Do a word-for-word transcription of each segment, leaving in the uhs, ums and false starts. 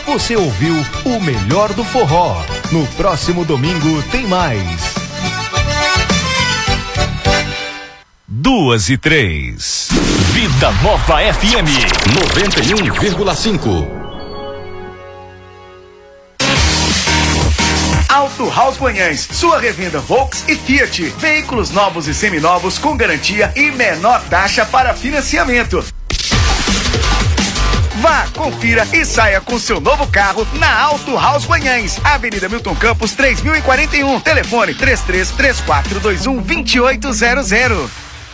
Você ouviu o melhor do forró. No próximo domingo tem mais. Duas e três. Vida Nova F M noventa e um vírgula cinco. Auto House Guanhães, sua revenda Volks e Fiat. Veículos novos e seminovos com garantia e menor taxa para financiamento. Vá, confira e saia com seu novo carro na Auto House Guanhães, Avenida Milton Campos três mil e quarenta e um, telefone três três três quatro dois um dois oito zero zero.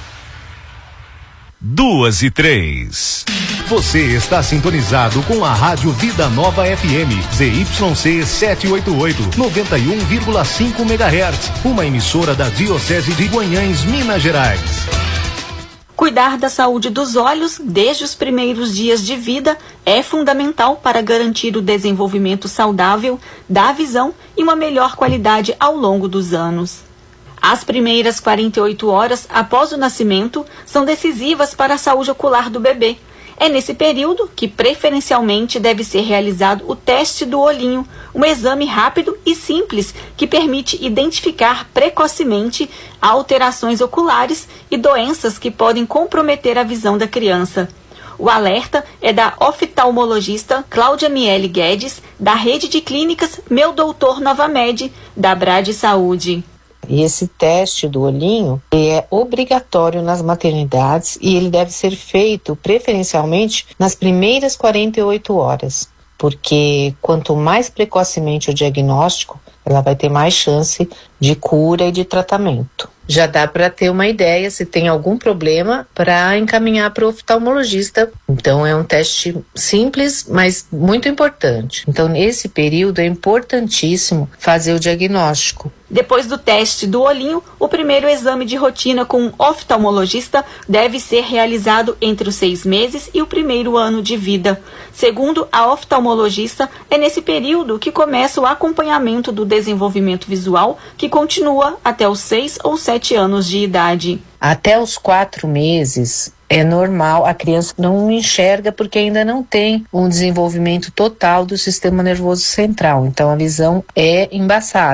Duas e três. Você está sintonizado com a Rádio Vida Nova F M, Z Y C setecentos e oitenta e oito, noventa e um vírgula cinco megahertz, uma emissora da Diocese de Guanhães, Minas Gerais. Cuidar da saúde dos olhos desde os primeiros dias de vida é fundamental para garantir o desenvolvimento saudável da visão e uma melhor qualidade ao longo dos anos. As primeiras quarenta e oito horas após o nascimento são decisivas para a saúde ocular do bebê. É nesse período que preferencialmente deve ser realizado o teste do olhinho, um exame rápido e simples que permite identificar precocemente alterações oculares e doenças que podem comprometer a visão da criança. O alerta é da oftalmologista Cláudia Miele Guedes, da rede de clínicas Meu Doutor Novamed, da Brade Saúde. E esse teste do olhinho é obrigatório nas maternidades e ele deve ser feito preferencialmente nas primeiras quarenta e oito horas, porque quanto mais precocemente o diagnóstico, ela vai ter mais chance de cura e de tratamento. Já dá para ter uma ideia se tem algum problema para encaminhar para o oftalmologista. Então é um teste simples, mas muito importante. Então nesse período é importantíssimo fazer o diagnóstico. Depois do teste do olhinho, o primeiro exame de rotina com um oftalmologista deve ser realizado entre os seis meses e o primeiro ano de vida. Segundo a oftalmologista, é nesse período que começa o acompanhamento do desenvolvimento visual, que continua até os seis ou sete anos de idade. Até os quatro meses é normal, a criança não enxerga porque ainda não tem um desenvolvimento total do sistema nervoso central. Então a visão é embaçada.